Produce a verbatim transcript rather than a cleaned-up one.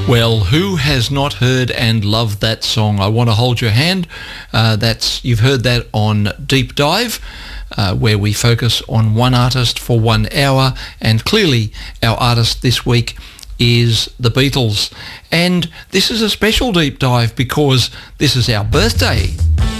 Well, who has not heard and loved that song? I Want to Hold Your Hand. Uh, that's you've heard that on Deep Dive, uh, where we focus on one artist for one hour. And clearly our artist this week is the Beatles. And this is a special Deep Dive because this is our birthday.